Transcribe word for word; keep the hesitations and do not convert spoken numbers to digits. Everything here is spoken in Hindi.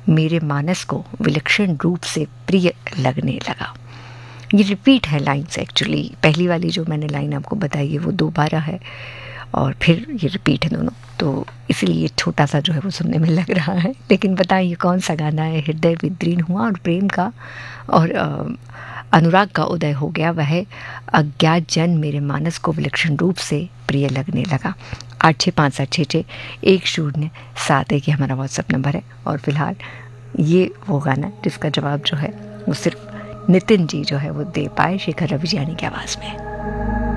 मेरे मानस को विलक्षण रूप से प्रिय लगने लगा। ये रिपीट है लाइन्स एक्चुअली, पहली वाली जो मैंने लाइन आपको बताई है वो दोबारा है और फिर ये रिपीट है दोनों, तो इसीलिए छोटा सा जो है वो सुनने में लग रहा है। लेकिन बताइए कौन सा गाना है। हृदय विद्रीन हुआ और प्रेम का और अनुराग का उदय हो गया, वह अज्ञात जन मेरे मानस को विलक्षण रूप से प्रिय लगने लगा। आठ छः पाँच सात छः छः एक शून्य सात एक ये हमारा व्हाट्सएप नंबर है। और फिलहाल ये वो गाना जिसका जवाब जो है वो सिर्फ नितिन जी जो है वो दे पाए, शेखर रविजियानी की आवाज़ में।